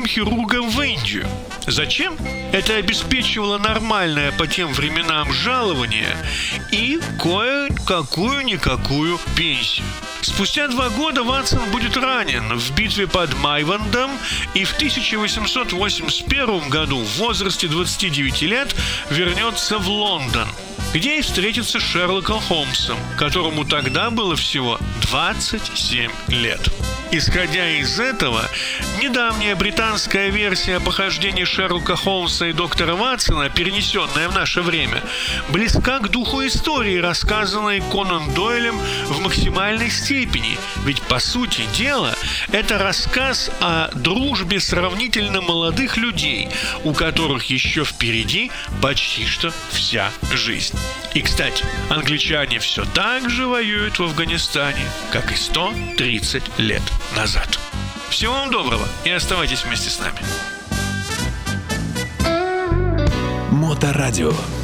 первым хирургом в Индию. Зачем? Это обеспечивало нормальное по тем временам жалование и кое-какую-никакую пенсию. Спустя 2 года Ватсон будет ранен в битве под Майвандом и в 1881 году в возрасте 29 лет вернется в Лондон, где и встретится с Шерлоком Холмсом, которому тогда было всего 27 лет. Исходя из этого, недавняя британская версия похождений Шерлока Холмса и доктора Ватсона, перенесенная в наше время, близка к духу истории, рассказанной Конан Дойлем в максимальной степени. Ведь, по сути дела, это рассказ о дружбе сравнительно молодых людей, у которых еще впереди почти что вся жизнь. И, кстати, англичане все так же воюют в Афганистане, как и 130 лет назад. Всего вам доброго и оставайтесь вместе с нами. Моторадио.